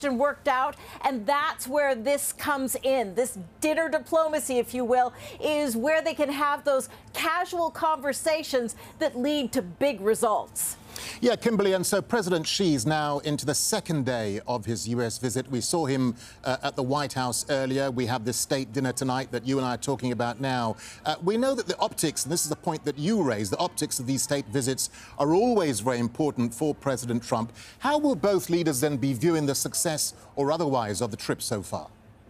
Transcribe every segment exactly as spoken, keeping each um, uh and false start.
worked out, and that's where this comes in. This dinner diplomacy, if you will, is where they can have those casual conversations that lead to big results. Yeah, Kimberly, and so President Xi's now into the second day of his U S visit. We saw him uh, at the White House earlier. We have this state dinner tonight that you and I are talking about now. Uh, we know that the optics, and this is the point that you raised, the optics of these state visits are always very important for President Trump. How will both leaders then be viewing the success or otherwise of the trip so far?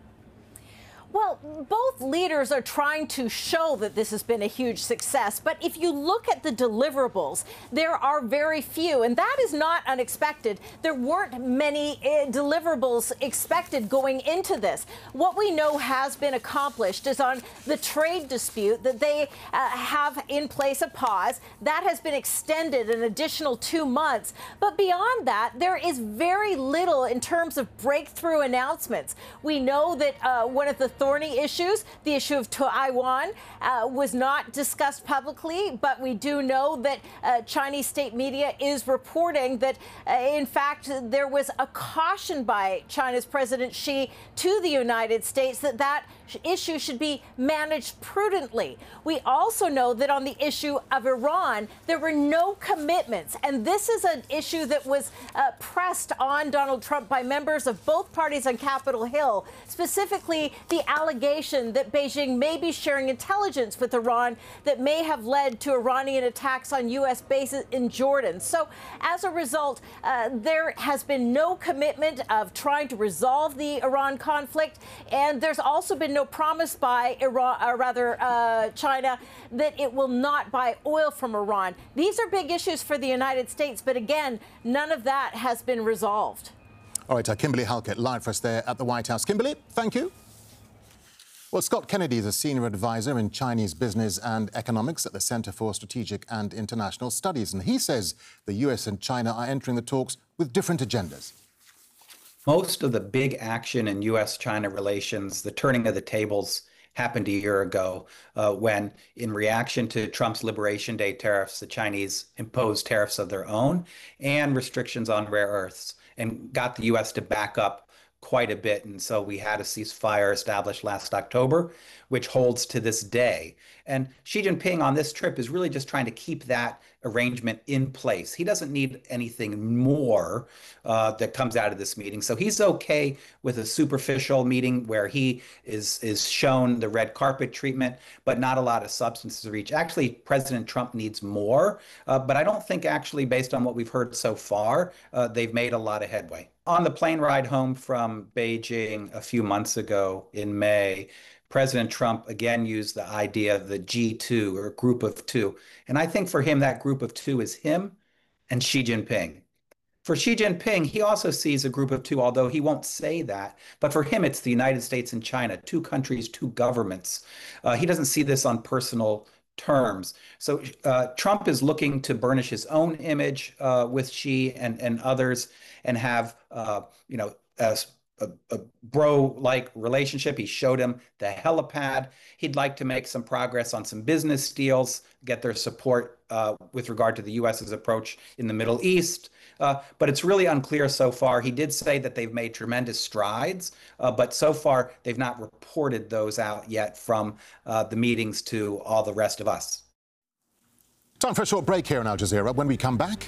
Well, both leaders are trying to show that this has been a huge success. But if you look at the deliverables, there are very few. And that is not unexpected. There weren't many uh, deliverables expected going into this. What we know has been accomplished is on the trade dispute that they uh, have in place a pause. That has been extended an additional two months. But beyond that, there is very little in terms of breakthrough announcements. We know that uh, one of the thorny issues, the issue of Taiwan, uh, was not discussed publicly, but we do know that uh, Chinese state media is reporting that, uh, in fact, there was a caution by China's President Xi to the United States that that issue should be managed prudently. We also know that on the issue of Iran, there were no commitments. And this is an issue that was uh, pressed on Donald Trump by members of both parties on Capitol Hill, specifically the allegation that Beijing may be sharing intelligence with Iran that may have led to Iranian attacks on U S bases in Jordan. So as a result, uh, there has been no commitment of trying to resolve the Iran conflict. And there's also been no promise by Iran, or rather uh, China, that it will not buy oil from Iran. These are big issues for the United States. But again, none of that has been resolved. All right, uh, Kimberly Halkett, live for us there at the White House. Kimberly, thank you. Well, Scott Kennedy is a senior advisor in Chinese business and economics at the Center for Strategic and International Studies. And he says the U S and China are entering the talks with different agendas. Most of the big action in U S China relations, the turning of the tables, happened a year ago uh, when, in reaction to Trump's Liberation Day tariffs, the Chinese imposed tariffs of their own and restrictions on rare earths and got the U S to back up quite a bit. And so we had a ceasefire established last October, which holds to this day. And Xi Jinping on this trip is really just trying to keep that arrangement in place. He doesn't need anything more uh, that comes out of this meeting. So he's okay with a superficial meeting where he is, is shown the red carpet treatment, but not a lot of substance to reach. Actually, President Trump needs more, uh, but I don't think actually, based on what we've heard so far, uh, they've made a lot of headway. On the plane ride home from Beijing a few months ago in May, President Trump again used the idea of the G two, or group of two. And I think for him, that group of two is him and Xi Jinping. For Xi Jinping, he also sees a group of two, although he won't say that. But for him, it's the United States and China, two countries, two governments. Uh, he doesn't see this on personal terms. So uh, Trump is looking to burnish his own image uh, with Xi and, and others and have, uh, you know, a, a, a bro-like relationship. He showed him the helipad. He'd like to make some progress on some business deals, get their support uh, with regard to the U S's approach in the Middle East. Uh, but it's really unclear so far. He did say that they've made tremendous strides, uh, but so far they've not reported those out yet from uh, the meetings to all the rest of us. Time for a short break here on Al Jazeera. When we come back,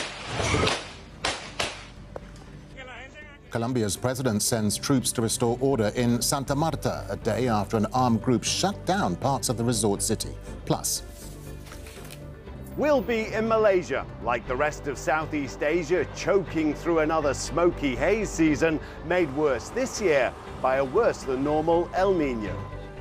Colombia's president sends troops to restore order in Santa Marta a day after an armed group shut down parts of the resort city. Plus, we'll be in Malaysia, like the rest of Southeast Asia, choking through another smoky haze season, made worse this year by a worse than normal El Nino.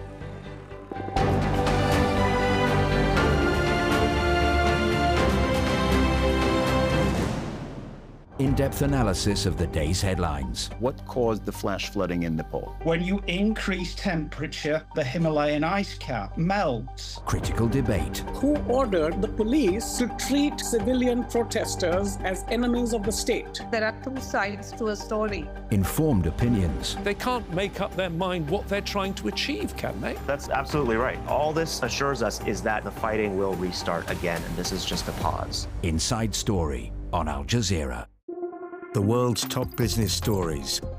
In-depth analysis of the day's headlines. What caused the flash flooding in Nepal? When you increase temperature, the Himalayan ice cap melts. Critical debate. Who ordered the police to treat civilian protesters as enemies of the state? There are two sides to a story. Informed opinions. They can't make up their mind what they're trying to achieve, can they? That's absolutely right. All this assures us is that the fighting will restart again, and this is just a pause. Inside Story on Al Jazeera. The world's top business stories.